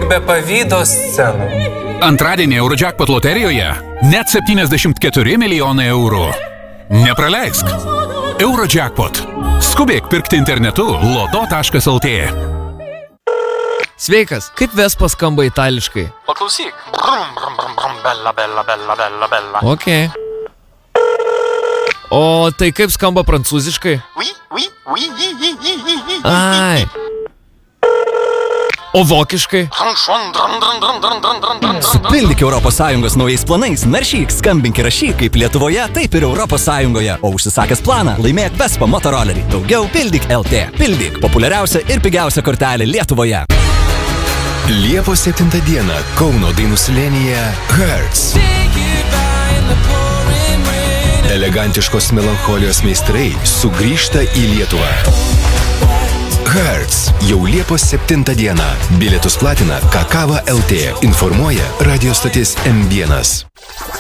be pavydo scenų. Antradienį Eurojackpot loterijoje net 74 milijonai eurų. Nepraleisk. Eurojackpot. Skubėk pirkti internetu loto.lt. Sveikas, kaip Vespa skamba itališkai? Paklausyk. Brum, brum, brum, brum, bella, bella, bella, bella, bella. Ok. O tai kaip skamba prancūziškai? Oui, oui, oui, oui, oui, oui, oui, oui. Ai. O vokiškai? Supildyk ES naujais planais, naršyk, skambink ir rašyk kaip Lietuvoje, taip ir ES. O užsisakęs planą, laimėk Vespa motorolerį. Daugiau pildyk LT. Pildyk populiariausia ir pigiausia kortelė Lietuvoje. Liepos 7 dieną Kauno dainų slėnyje Hertz. Elegantiškos melancholijos meistrai sugrįžta į Lietuvą. Hertz jau Liepos 7 dieną. Bilietus platina Kakava LT. Informuoja radio stotis M1.